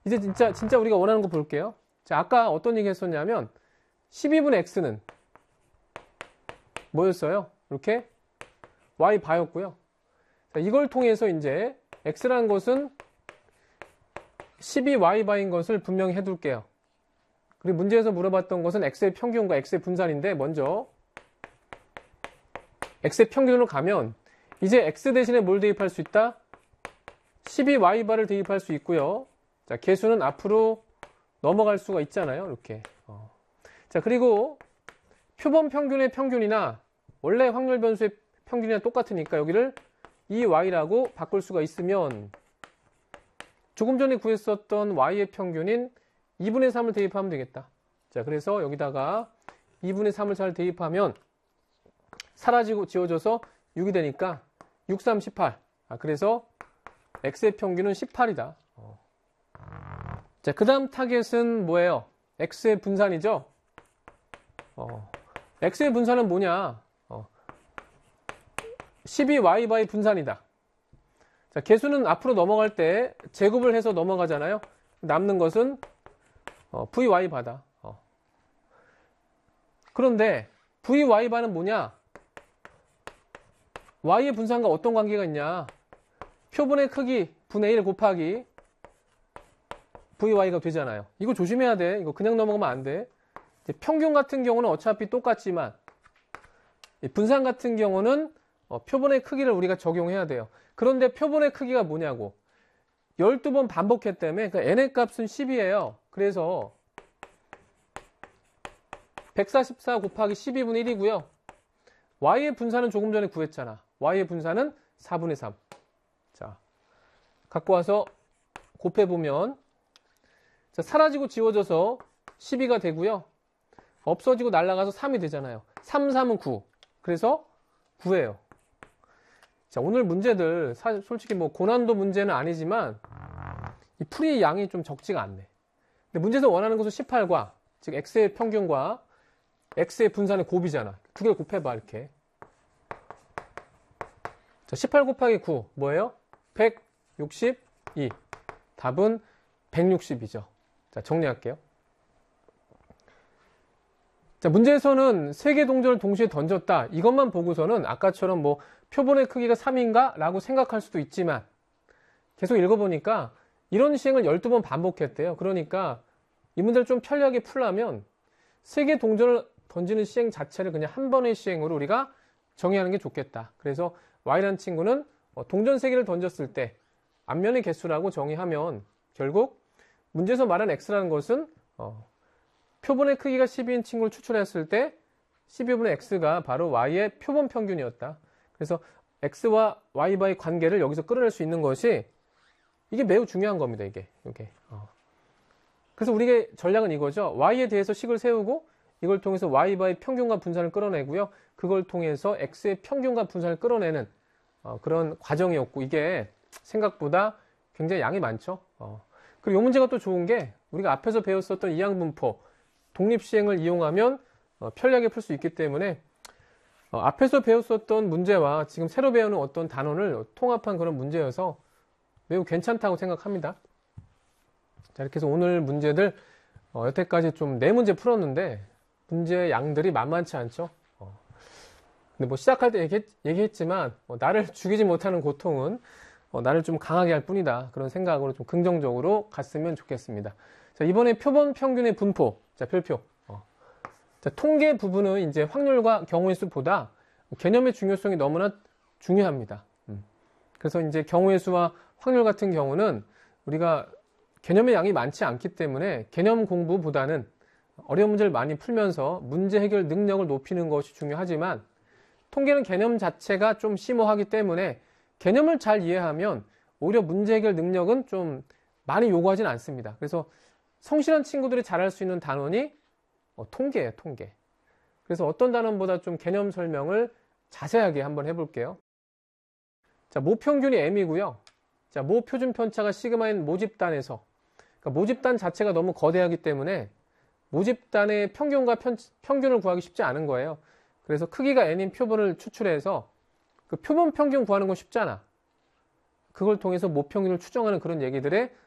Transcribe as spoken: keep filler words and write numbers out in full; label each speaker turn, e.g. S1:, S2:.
S1: 이제 진짜, 진짜 우리가 원하는 거 볼게요. 자, 아까 어떤 얘기 했었냐면, 십이분의 x는 뭐였어요? 이렇게 y 바였고요. 자, 이걸 통해서 이제 x라는 것은 십이 와이 바인 것을 분명히 해둘게요. 그리고 문제에서 물어봤던 것은 x의 평균과 x의 분산인데, 먼저 x의 평균으로 가면 이제 x 대신에 뭘 대입할 수 있다? 십이 와이 바를 대입할 수 있고요. 자, 계수는 앞으로 넘어갈 수가 있잖아요. 이렇게. 어. 자, 그리고 표본 평균의 평균이나 원래 확률 변수의 평균이랑 똑같으니까 여기를 이 와이라고 바꿀 수가 있으면 조금 전에 구했었던 y의 평균인 이분의 삼을 대입하면 되겠다. 자, 그래서 여기다가 이분의 삼을 잘 대입하면 사라지고 지워져서 육이 되니까 육, 삼, 십팔. 아, 그래서 x의 평균은 십팔이다. 어. 자, 그 다음 타겟은 뭐예요? x의 분산이죠? 어. x의 분산은 뭐냐? 어. 십이 와이 바이 분산이다. 자, 개수는 앞으로 넘어갈 때 제곱을 해서 넘어가잖아요. 남는 것은 어, 브이와이 바다. 어. 그런데 브이와이 바는 뭐냐? y의 분산과 어떤 관계가 있냐? 표본의 크기 분의 일 곱하기 브이와이가 되잖아요. 이거 조심해야 돼. 이거 그냥 넘어가면 안 돼. 이제 평균 같은 경우는 어차피 똑같지만 분산 같은 경우는 어, 표본의 크기를 우리가 적용해야 돼요. 그런데 표본의 크기가 뭐냐고. 열두 번 반복했다며. 그러니까 n의 값은 십이에요. 그래서 백사십사 곱하기 십이분의 일이고요. y의 분산은 조금 전에 구했잖아. y의 분산은 사분의 삼. 자, 갖고 와서 곱해보면 자, 사라지고 지워져서 십이가 되고요. 없어지고 날아가서 삼이 되잖아요. 삼, 삼은 구. 그래서 구예요. 자, 오늘 문제들 사실 솔직히 뭐 고난도 문제는 아니지만 이 풀이 양이 좀 적지가 않네. 근데 문제에서 원하는 것은 십팔과 즉 x의 평균과 x의 분산의 곱이잖아. 두 개를 곱해봐 이렇게. 자, 십팔 곱하기 구 뭐예요? 백육십이. 답은 백육십이죠. 자, 정리할게요. 자, 문제에서는 세 개 동전을 동시에 던졌다. 이것만 보고서는 아까처럼 뭐 표본의 크기가 삼인가? 라고 생각할 수도 있지만 계속 읽어보니까 이런 시행을 열두 번 반복했대요. 그러니까 이 문제를 좀 편리하게 풀려면 세 개 동전을 던지는 시행 자체를 그냥 한 번의 시행으로 우리가 정의하는 게 좋겠다. 그래서 y라는 친구는 동전 세 개를 던졌을 때 앞면의 개수라고 정의하면 결국 문제에서 말한 x라는 것은 어, 표본의 크기가 십이인 친구를 추출했을 때 십이분의 x가 바로 y의 표본 평균이었다. 그래서 x와 y 바의 관계를 여기서 끌어낼 수 있는 것이 이게 매우 중요한 겁니다. 이게. 이게. 어. 그래서 우리의 전략은 이거죠. y에 대해서 식을 세우고 이걸 통해서 y 바의 평균과 분산을 끌어내고요. 그걸 통해서 x의 평균과 분산을 끌어내는 어, 그런 과정이었고 이게 생각보다 굉장히 양이 많죠. 어. 그리고 이 문제가 또 좋은 게 우리가 앞에서 배웠었던 이항분포 독립시행을 이용하면 어, 편리하게 풀 수 있기 때문에 어, 앞에서 배웠었던 문제와 지금 새로 배우는 어떤 단원을 통합한 그런 문제여서 매우 괜찮다고 생각합니다. 자, 이렇게 해서 오늘 문제들 어, 여태까지 좀 네 문제 풀었는데 문제 양들이 만만치 않죠. 어. 근데 뭐 시작할 때 얘기했, 얘기했지만 어, 나를 죽이지 못하는 고통은 어, 나를 좀 강하게 할 뿐이다. 그런 생각으로 좀 긍정적으로 갔으면 좋겠습니다. 자, 이번에 표본 평균의 분포. 자, 별표. 어. 자, 통계 부분은 이제 확률과 경우의 수보다 개념의 중요성이 너무나 중요합니다. 음. 그래서 이제 경우의 수와 확률 같은 경우는 우리가 개념의 양이 많지 않기 때문에 개념 공부보다는 어려운 문제를 많이 풀면서 문제 해결 능력을 높이는 것이 중요하지만 통계는 개념 자체가 좀 심오하기 때문에 개념을 잘 이해하면 오히려 문제 해결 능력은 좀 많이 요구하진 않습니다. 그래서 성실한 친구들이 잘할 수 있는 단원이 어, 통계예요, 통계. 그래서 어떤 단원보다 좀 개념 설명을 자세하게 한번 해볼게요. 자, 모평균이 m이고요. 자, 모 표준 편차가 시그마인 모집단에서 그러니까 모집단 자체가 너무 거대하기 때문에 모집단의 평균과 편, 평균을 구하기 쉽지 않은 거예요. 그래서 크기가 n인 표본을 추출해서 그 표본 평균 구하는 건 쉽잖아. 그걸 통해서 모평균을 추정하는 그런 얘기들의